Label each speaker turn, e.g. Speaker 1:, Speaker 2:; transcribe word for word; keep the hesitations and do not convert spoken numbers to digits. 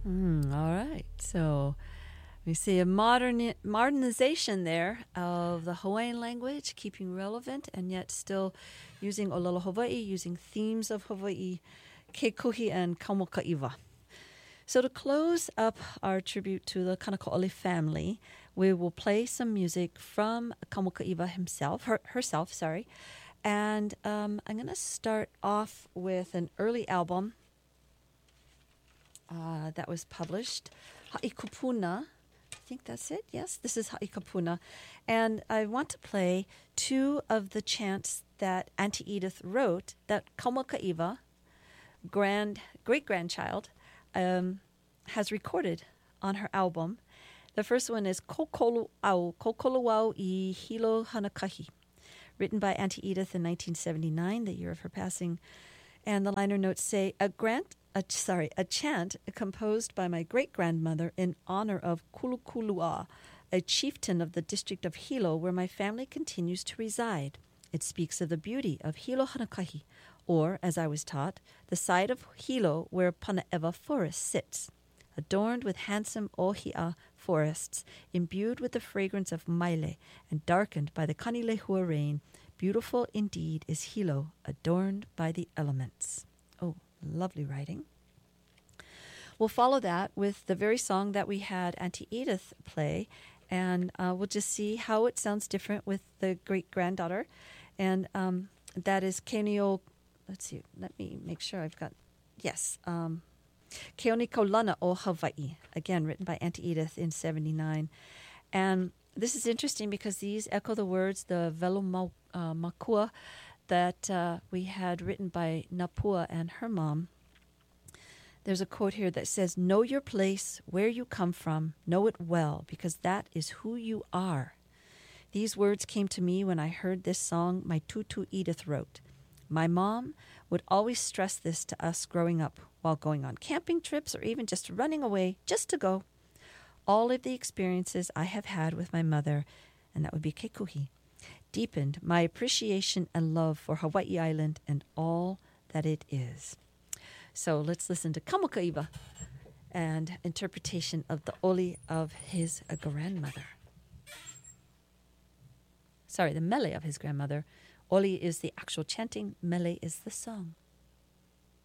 Speaker 1: Mm, all right. So we see a modern modernization there of the Hawaiian language, keeping relevant and yet still using Olelo Hawaii, using themes of Hawaii, Keikuhi and Kaumokaiwa. So to close up our tribute to the Kanakaʻole family, we will play some music from Kaumokaiwa himself, her, herself, sorry. And um, I'm going to start off with an early album uh, that was published, Ha'ikupuna. I think that's it. Yes, this is Ha'ikupuna. And I want to play two of the chants that Auntie Edith wrote that Kaumokaiwa, grand, great-grandchild, um, has recorded on her album. The first one is Kokolu Au, Kokolu Au I Hilo Hanakahi, written by Auntie Edith in nineteen seventy-nine, the year of her passing. And the liner notes say, a grant, a, sorry, a chant composed by my great-grandmother in honor of Kulukulua, a chieftain of the district of Hilo, where my family continues to reside. It speaks of the beauty of Hilo Hanakahi, or, as I was taught, the side of Hilo where Panaewa Forest sits, adorned with handsome ohia forests, imbued with the fragrance of maile, and darkened by the Kanilehua rain. Beautiful indeed is Hilo, adorned by the elements. Oh, lovely writing. We'll follow that with the very song that we had Auntie Edith play, and uh, we'll just see how it sounds different with the great-granddaughter. And um, that is Kenio, let's see, let me make sure I've got, yes, um, Keoni Kaulana o Hawaii, again written by Auntie Edith in seventy-nine. And this is interesting because these echo the words, the velo mau, uh, makua, that uh, we had written by Napua and her mom. There's a quote here that says, know your place, where you come from, know it well, because that is who you are. These words came to me when I heard this song my tutu Edith wrote. My mom would always stress this to us growing up while going on camping trips or even just running away just to go. All of the experiences I have had with my mother, and that would be Keikuhi, deepened my appreciation and love for Hawaii Island and all that it is. So let's listen to Kaumokaiwa and interpretation of the oli of his grandmother. Sorry, the mele of his grandmother. Oli is the actual chanting, mele is the song.